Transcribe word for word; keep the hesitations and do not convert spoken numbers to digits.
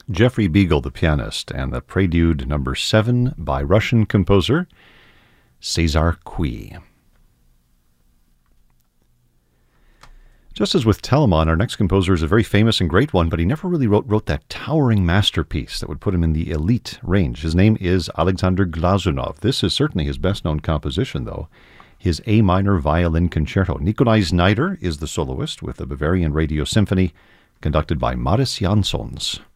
Jeffrey Beagle, the pianist, and the Prelude number seven by Russian composer Cesar Cui. Just as with Telemann, our next composer is a very famous and great one, but he never really wrote, wrote that towering masterpiece that would put him in the elite range. His name is Alexander Glazunov. This is certainly his best-known composition, though, his A minor violin concerto. Nikolai Znaider is the soloist with the Bavarian Radio Symphony, conducted by Mariss Jansons.